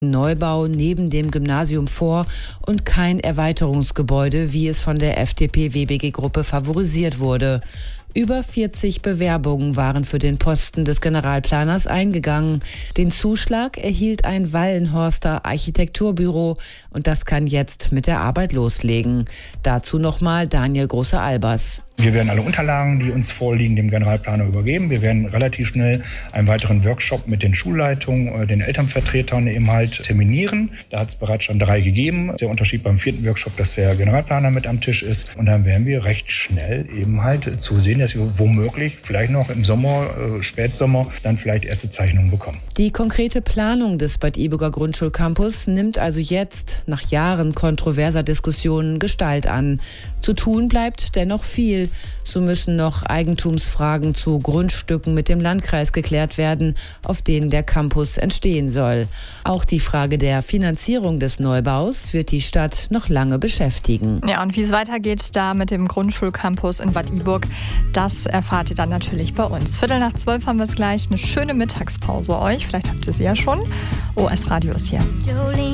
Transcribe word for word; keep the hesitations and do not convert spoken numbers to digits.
Neubau neben dem Gymnasium vor und kein Erweiterungsgebäude, wie es von der F D P-W B G-Gruppe favorisiert wurde. Über vierzig Bewerbungen waren für den Posten des Generalplaners eingegangen. Den Zuschlag erhielt ein Wallenhorster Architekturbüro und das kann jetzt mit der Arbeit loslegen. Dazu nochmal Daniel Große-Albers. Wir werden alle Unterlagen, die uns vorliegen, dem Generalplaner übergeben. Wir werden relativ schnell einen weiteren Workshop mit den Schulleitungen, den Elternvertretern eben halt terminieren. Da hat es bereits schon drei gegeben. Der Unterschied beim vierten Workshop, dass der Generalplaner mit am Tisch ist. Und dann werden wir recht schnell eben halt zusehen, dass wir womöglich vielleicht noch im Sommer, äh, Spätsommer, dann vielleicht erste Zeichnungen bekommen. Die konkrete Planung des Bad Iburger Grundschulcampus nimmt also jetzt, nach Jahren kontroverser Diskussionen, Gestalt an. Zu tun bleibt dennoch viel. So müssen noch Eigentumsfragen zu Grundstücken mit dem Landkreis geklärt werden, auf denen der Campus entstehen soll. Auch die Frage der Finanzierung des Neubaus wird die Stadt noch lange beschäftigen. Ja, und wie es weitergeht da mit dem Grundschulcampus in Bad Iburg, das erfahrt ihr dann natürlich bei uns. Viertel nach zwölf haben wir es gleich. Eine schöne Mittagspause euch. Vielleicht habt ihr sie ja schon. O S Radio ist hier.